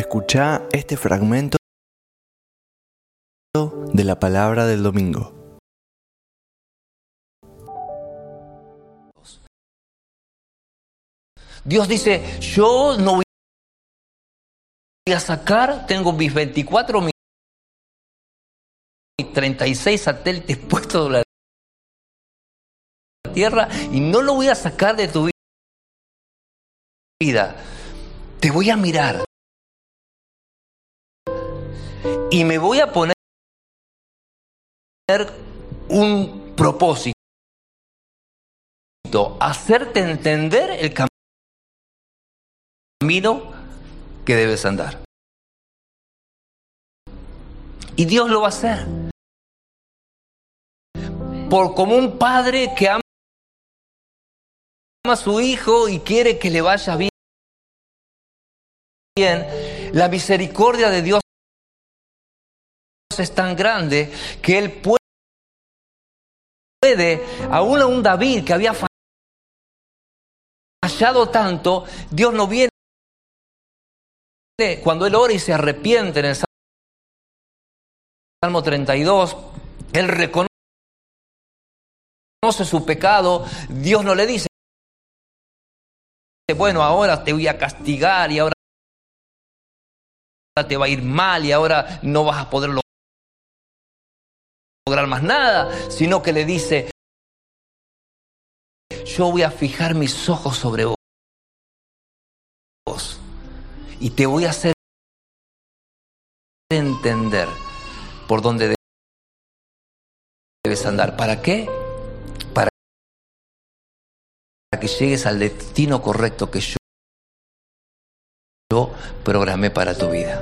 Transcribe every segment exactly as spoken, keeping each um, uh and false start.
Escuchá este fragmento de la palabra del domingo. Dios dice, yo no voy a sacar, tengo mis veinticuatro, mis treinta y seis satélites puestos de la Tierra y no lo voy a sacar de tu vida. Te voy a mirar y me voy a poner un propósito, hacerte entender el camino que debes andar. Y Dios lo va a hacer. Por como un padre que ama a su hijo y quiere que le vaya bien, la misericordia de Dios es tan grande que Él puede, aún a un David que había fallado tanto, Dios no viene cuando él ora y se arrepiente en el Salmo treinta y dos, él reconoce su pecado, Dios no le dice, bueno, ahora te voy a castigar y ahora te va a ir mal y ahora no vas a poder lograr más nada, sino que le dice, yo voy a fijar mis ojos sobre vos y te voy a hacer entender por dónde debes andar. ¿Para qué? Para que llegues al destino correcto que yo, yo programé para tu vida.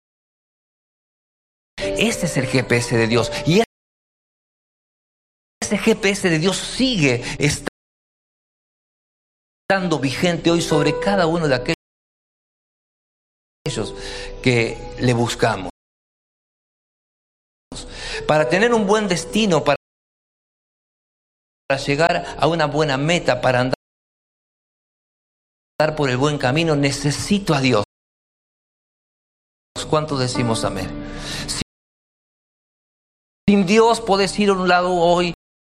Ese es el G P S de Dios. Y ese G P S de Dios sigue estando vigente hoy sobre cada uno de aquellos que le buscamos. Para tener un buen destino, para llegar a una buena meta, para andar por el buen camino, necesito a Dios. ¿Cuántos decimos amén? Sin Dios podés ir a un lado hoy,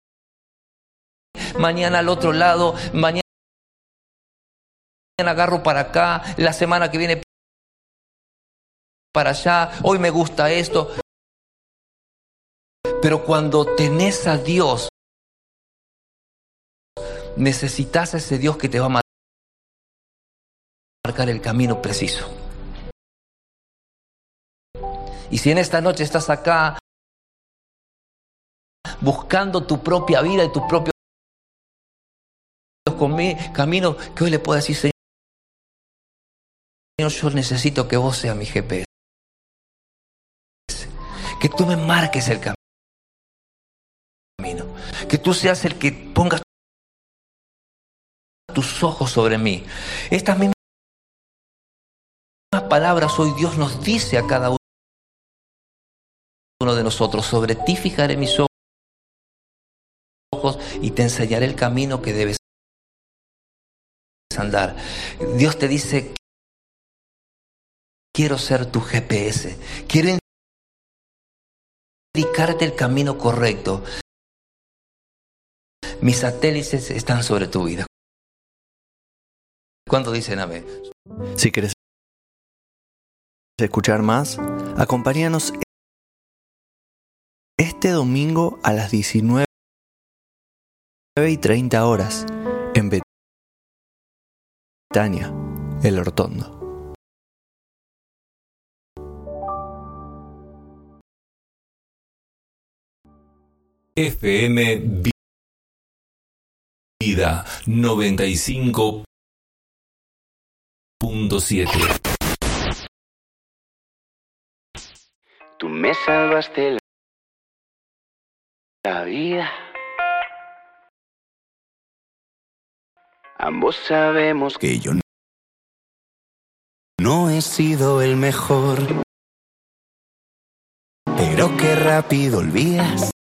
mañana al otro lado, mañana agarro para acá, la semana que viene para allá, hoy me gusta esto. Pero cuando tenés a Dios, necesitas a ese Dios que te va a marcar el camino preciso. Y si en esta noche estás acá buscando tu propia vida y tus propios caminos, que hoy le puedas decir, Señor, yo necesito que vos seas mi G P S, que tú me marques el camino, que tú seas el que pongas tus ojos sobre mí. Estas mismas palabras hoy Dios nos dice a cada uno de nosotros: sobre ti fijaré mis ojos y te enseñaré el camino que debes andar. Dios te dice: quiero ser tu G P S, quiero indicarte el camino correcto. Mis satélites están sobre tu vida. ¿Cuántos dicen amén? Si quieres escuchar más, acompáñanos este domingo a las diecinueve y treinta horas en Betania, El Hortondo. F M Vida noventa y cinco punto siete. Tú me salvaste la vida. Ambos sabemos que yo no he sido el mejor, pero qué rápido olvidas